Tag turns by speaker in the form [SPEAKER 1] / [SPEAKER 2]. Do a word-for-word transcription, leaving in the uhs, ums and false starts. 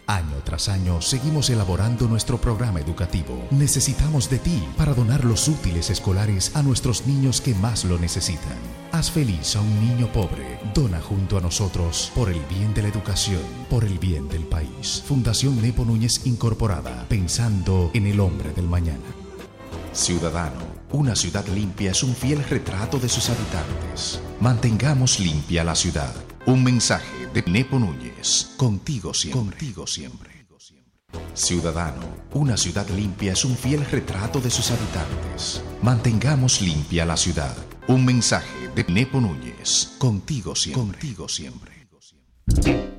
[SPEAKER 1] Año tras año seguimos elaborando nuestro programa educativo. Necesitamos de ti para donar los útiles escolares a nuestros niños que más lo necesitan. Haz feliz a un niño pobre. Dona junto a nosotros por el bien de la educación, por el bien del país. Fundación Nepo Núñez Incorporada, pensando en el hombre del mañana. Ciudadano, una ciudad limpia es un fiel retrato de sus habitantes. Mantengamos limpia la ciudad. Un mensaje de Nepo Núñez. Contigo siempre. Contigo siempre. Ciudadano, una ciudad limpia es un fiel retrato de sus habitantes. Mantengamos limpia la ciudad. Un mensaje de Nepo Núñez. Contigo siempre. Contigo siempre.